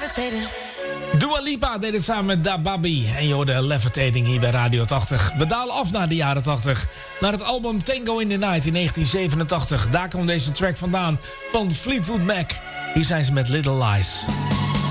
Dua Lipa deed het samen met Da Baby. En je hoorde Levitating hier bij Radio 80. We dalen af naar de jaren 80. Naar het album Tango in the Night in 1987. Daar komt deze track vandaan van Fleetwood Mac. Hier zijn ze met Little Lies.